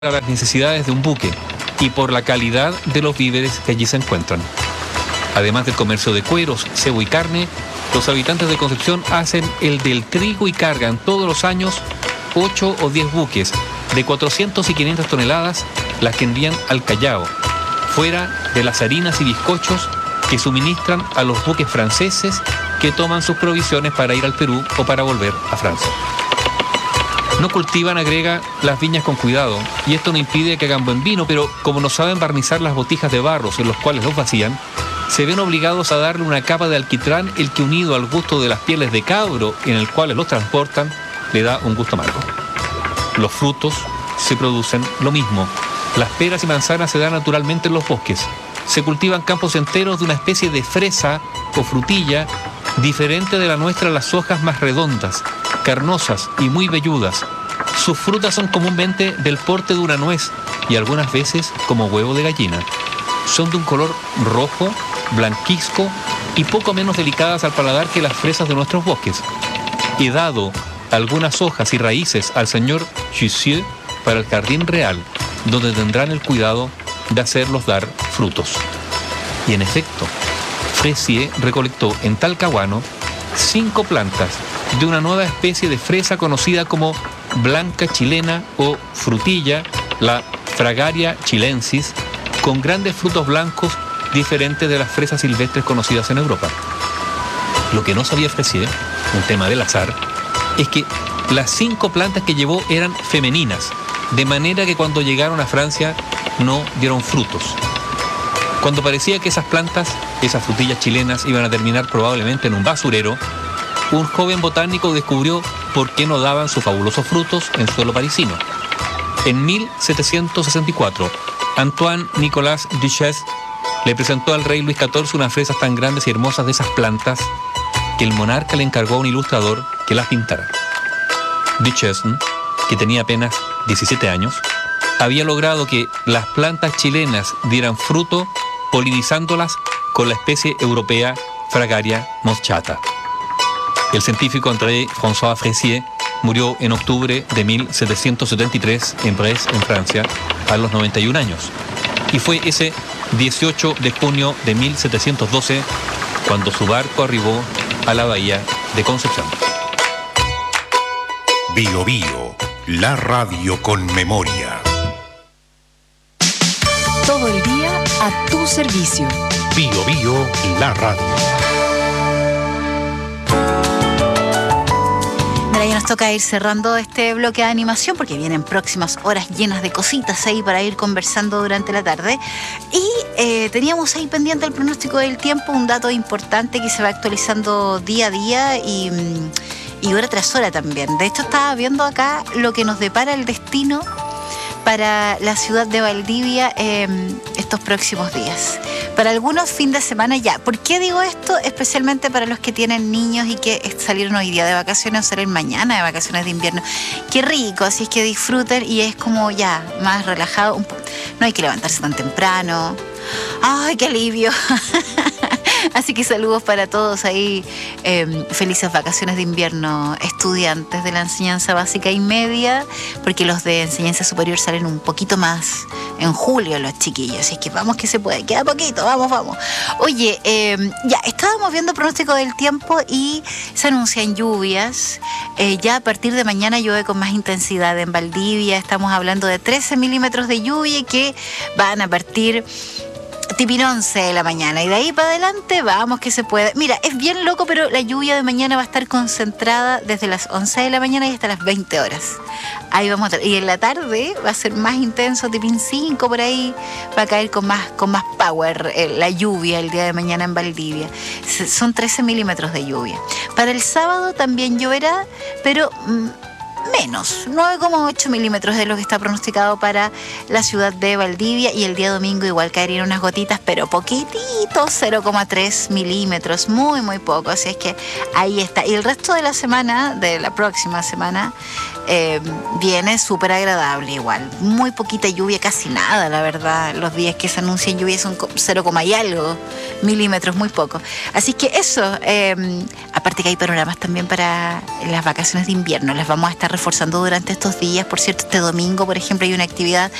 a las necesidades de un buque y por la calidad de los víveres que allí se encuentran. Además del comercio de cueros, cebo y carne, los habitantes de Concepción hacen el del trigo y cargan todos los años 8 o 10 buques de 400 y 500 toneladas, las que envían al Callao, fuera de las harinas y bizcochos que suministran a los buques franceses que toman sus provisiones para ir al Perú o para volver a Francia. No cultivan, agrega, las viñas con cuidado, y esto no impide que hagan buen vino, pero como no saben barnizar las botijas de barros en los cuales los vacían, se ven obligados a darle una capa de alquitrán, el que unido al gusto de las pieles de cabro en el cual los transportan, le da un gusto amargo. Los frutos se producen lo mismo. Las peras y manzanas se dan naturalmente en los bosques. Se cultivan campos enteros de una especie de fresa o frutilla diferente de la nuestra, las hojas más redondas, carnosas y muy velludas. Sus frutas son comúnmente del porte de una nuez y algunas veces como huevo de gallina. Son de un color rojo, blanquizco y poco menos delicadas al paladar que las fresas de nuestros bosques. He dado algunas hojas y raíces al señor Jussieu para el jardín real, donde tendrán el cuidado de hacerlos dar frutos. Y en efecto, Fressier recolectó en Talcahuano 5 plantas de una nueva especie de fresa conocida como blanca chilena o frutilla, la Fragaria chilensis, con grandes frutos blancos diferentes de las fresas silvestres conocidas en Europa. Lo que no sabía Fressier, un tema del azar, es que las 5 plantas que llevó eran femeninas, de manera que cuando llegaron a Francia no dieron frutos. Cuando parecía que esas plantas, esas frutillas chilenas, iban a terminar probablemente en un basurero, un joven botánico descubrió por qué no daban sus fabulosos frutos en suelo parisino. En 1764, Antoine Nicolas Duchesne le presentó al rey Luis XIV unas fresas tan grandes y hermosas de esas plantas que el monarca le encargó a un ilustrador que las pintara. Duchesne, que tenía apenas 17 años, había logrado que las plantas chilenas dieran fruto polinizándolas con la especie europea Fragaria moschata. El científico André-François Fressier murió en octubre de 1773 en Brest, en Francia, a los 91 años. Y fue ese 18 de junio de 1712 cuando su barco arribó a la bahía de Concepción. Bio Bio, la radio con memoria. Todo el día a tu servicio. Bio Bio, la radio. Mira, ya nos toca ir cerrando este bloque de animación porque vienen próximas horas llenas de cositas ahí para ir conversando durante la tarde. Y teníamos ahí pendiente el pronóstico del tiempo, un dato importante que se va actualizando día a día y hora tras hora también. De hecho, estaba viendo acá lo que nos depara el destino para la ciudad de Valdivia estos próximos días. Para algunos, fin de semana ya. ¿Por qué digo esto? Especialmente para los que tienen niños y que salieron hoy día de vacaciones o salen mañana de vacaciones de invierno. Qué rico, así es que disfruten y es como ya más relajado. No hay que levantarse tan temprano. ¡Ay, qué alivio! Así que saludos para todos ahí. Felices vacaciones de invierno, estudiantes de la enseñanza básica y media, porque los de enseñanza superior salen un poquito más en julio los chiquillos. Así que vamos que se puede, queda poquito, vamos. Oye, ya estábamos viendo pronóstico del tiempo y se anuncian lluvias. Ya a partir de mañana llueve con más intensidad en Valdivia. Estamos hablando de 13 milímetros de lluvia que van a partir tipín 11 de la mañana y de ahí para adelante vamos que se puede. Mira, es bien loco, pero la lluvia de mañana va a estar concentrada desde las 11 de la mañana y hasta las 20 horas. Ahí vamos y en la tarde va a ser más intenso, tipín 5 por ahí, va a caer con más power la lluvia el día de mañana en Valdivia. Son 13 milímetros de lluvia. Para el sábado también lloverá, pero menos, 9,8 milímetros de lo que está pronosticado para la ciudad de Valdivia, y el día domingo igual caerían unas gotitas, pero poquitito, 0,3 milímetros, muy poco, así es que ahí está. Y el resto de la semana, de la próxima semana, viene súper agradable igual, muy poquita lluvia, casi nada, la verdad. Los días que se anuncian lluvia son 0, y algo milímetros, muy poco. Así que eso, Aparte que hay panoramas también para las vacaciones de invierno. Las vamos a estar reforzando durante estos días. Por cierto, este domingo, por ejemplo, hay una actividad